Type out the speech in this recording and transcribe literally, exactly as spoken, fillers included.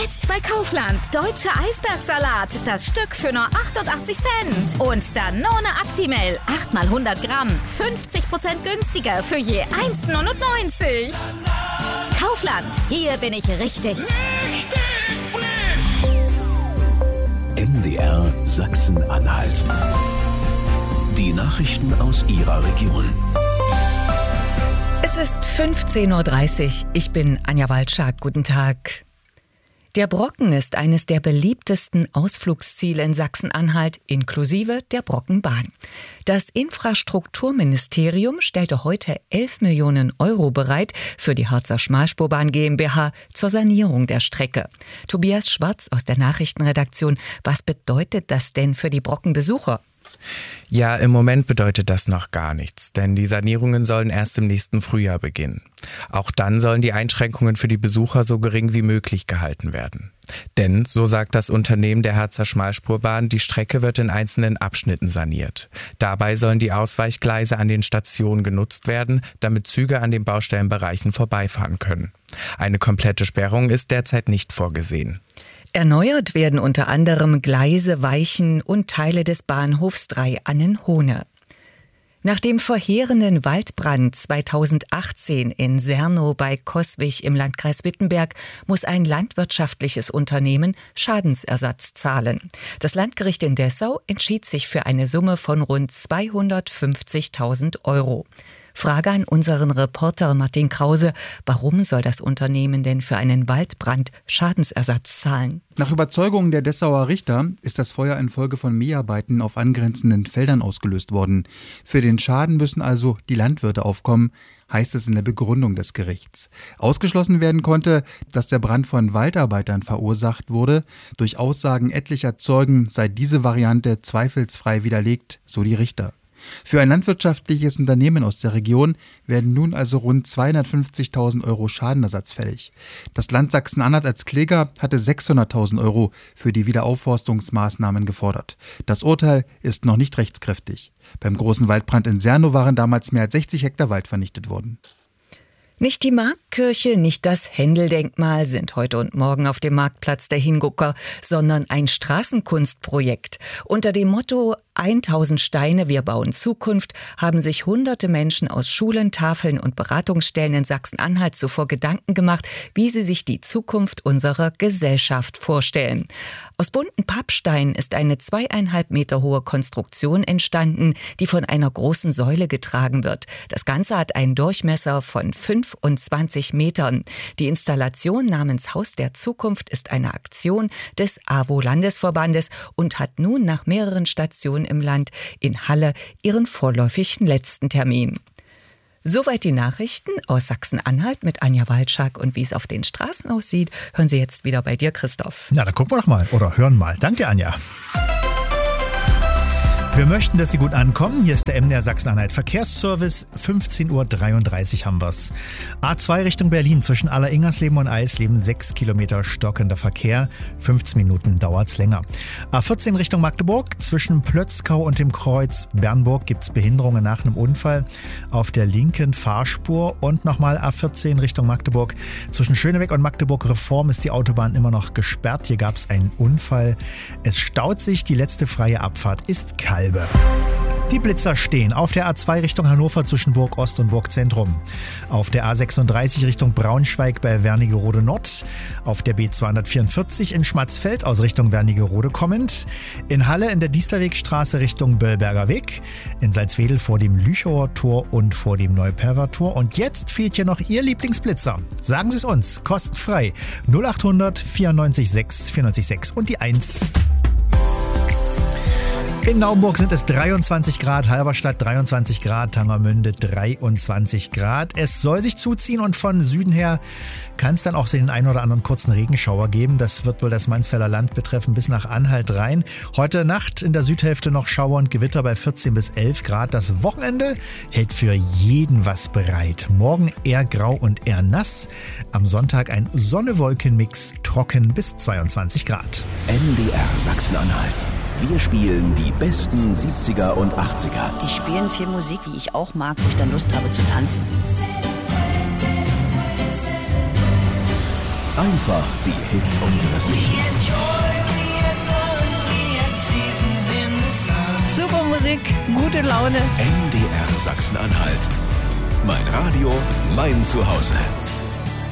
Jetzt bei Kaufland. Deutsche Eisbergsalat. Das Stück für nur achtundachtzig Cent. Und Danone Actimel. acht mal hundert Gramm. fünfzig Prozent günstiger für je eins neunundneunzig. Kaufland. Hier bin ich richtig. Richtig frisch. M D R Sachsen-Anhalt. Die Nachrichten aus Ihrer Region. Es ist fünfzehn Uhr dreißig. Ich bin Anja Walczak. Guten Tag. Der Brocken ist eines der beliebtesten Ausflugsziele in Sachsen-Anhalt, inklusive der Brockenbahn. Das Infrastrukturministerium stellte heute elf Millionen Euro bereit für die Harzer Schmalspurbahn GmbH zur Sanierung der Strecke. Tobias Schwarz aus der Nachrichtenredaktion. Was bedeutet das denn für die Brockenbesucher? Ja, im Moment bedeutet das noch gar nichts, denn die Sanierungen sollen erst im nächsten Frühjahr beginnen. Auch dann sollen die Einschränkungen für die Besucher so gering wie möglich gehalten werden. Denn, so sagt das Unternehmen der Harzer Schmalspurbahn, die Strecke wird in einzelnen Abschnitten saniert. Dabei sollen die Ausweichgleise an den Stationen genutzt werden, damit Züge an den Baustellenbereichen vorbeifahren können. Eine komplette Sperrung ist derzeit nicht vorgesehen. Erneuert werden unter anderem Gleise, Weichen und Teile des Bahnhofs drei Annenhohne. Nach dem verheerenden Waldbrand zweitausendachtzehn in Sernow bei Coswig im Landkreis Wittenberg muss ein landwirtschaftliches Unternehmen Schadensersatz zahlen. Das Landgericht in Dessau entschied sich für eine Summe von rund zweihundertfünfzigtausend Euro. Frage an unseren Reporter Martin Krause: Warum soll das Unternehmen denn für einen Waldbrand Schadensersatz zahlen? Nach Überzeugung der Dessauer Richter ist das Feuer infolge von Mäharbeiten auf angrenzenden Feldern ausgelöst worden. Für den Schaden müssen also die Landwirte aufkommen, heißt es in der Begründung des Gerichts. Ausgeschlossen werden konnte, dass der Brand von Waldarbeitern verursacht wurde. Durch Aussagen etlicher Zeugen sei diese Variante zweifelsfrei widerlegt, so die Richter. Für ein landwirtschaftliches Unternehmen aus der Region werden nun also rund zweihundertfünfzigtausend Euro Schadenersatz fällig. Das Land Sachsen-Anhalt als Kläger hatte sechshunderttausend Euro für die Wiederaufforstungsmaßnahmen gefordert. Das Urteil ist noch nicht rechtskräftig. Beim großen Waldbrand in Sernow waren damals mehr als sechzig Hektar Wald vernichtet worden. Nicht die Marktkirche, nicht das Händel-Denkmal sind heute und morgen auf dem Marktplatz der Hingucker, sondern ein Straßenkunstprojekt. Unter dem Motto tausend Steine, wir bauen Zukunft, haben sich hunderte Menschen aus Schulen, Tafeln und Beratungsstellen in Sachsen-Anhalt zuvor Gedanken gemacht, wie sie sich die Zukunft unserer Gesellschaft vorstellen. Aus bunten Pappsteinen ist eine zweieinhalb Meter hohe Konstruktion entstanden, die von einer großen Säule getragen wird. Das Ganze hat einen Durchmesser von fünfundzwanzig Metern. Die Installation namens Haus der Zukunft ist eine Aktion des A W O-Landesverbandes und hat nun nach mehreren Stationen im Land in Halle ihren vorläufigen letzten Termin. Soweit die Nachrichten aus Sachsen-Anhalt mit Anja Walczak. Und wie es auf den Straßen aussieht, hören Sie jetzt wieder bei dir, Christoph. Na, dann gucken wir doch mal oder hören mal. Danke dir, Anja. Wir möchten, dass Sie gut ankommen. Hier ist der M D R Sachsen-Anhalt Verkehrsservice. fünfzehn Uhr dreiunddreißig haben wir's. A zwei Richtung Berlin zwischen Aller-Ingersleben und Eisleben sechs Kilometer stockender Verkehr. fünfzehn Minuten dauert's länger. A vierzehn Richtung Magdeburg zwischen Plötzkau und dem Kreuz Bernburg gibt's Behinderungen nach einem Unfall auf der linken Fahrspur. Und nochmal A vierzehn Richtung Magdeburg zwischen Schönebeck und Magdeburg Reform ist die Autobahn immer noch gesperrt. Hier gab's einen Unfall. Es staut sich. Die letzte freie Abfahrt ist kalt. Die Blitzer stehen auf der A zwei Richtung Hannover zwischen Burg Ost und Burg Zentrum, auf der A sechsunddreißig Richtung Braunschweig bei Wernigerode Nord, auf der B zweihundertvierundvierzig in Schmatzfeld aus Richtung Wernigerode kommend, in Halle in der Diesterwegstraße Richtung Böllberger Weg, in Salzwedel vor dem Lüchower Tor und vor dem Neuperver Tor. Und jetzt fehlt hier noch Ihr Lieblingsblitzer. Sagen Sie es uns, kostenfrei. null achthundert vierundneunzig sechs vierundneunzig sechs und die eins. In Naumburg sind es dreiundzwanzig Grad, Halberstadt dreiundzwanzig Grad, Tangermünde dreiundzwanzig Grad. Es soll sich zuziehen und von Süden her kann es dann auch so den einen oder anderen kurzen Regenschauer geben. Das wird wohl das Mansfelder Land betreffen bis nach Anhalt rein. Heute Nacht in der Südhälfte noch Schauer und Gewitter bei vierzehn bis elf Grad. Das Wochenende hält für jeden was bereit. Morgen eher grau und eher nass. Am Sonntag ein Sonne-Wolken-Mix, trocken bis zweiundzwanzig Grad. M D R Sachsen-Anhalt. Wir spielen die besten siebziger und achtziger. Die spielen viel Musik, die ich auch mag, wo ich dann Lust habe zu tanzen. Einfach die Hits unseres Lebens. Super Musik, gute Laune. M D R Sachsen-Anhalt. Mein Radio, mein Zuhause.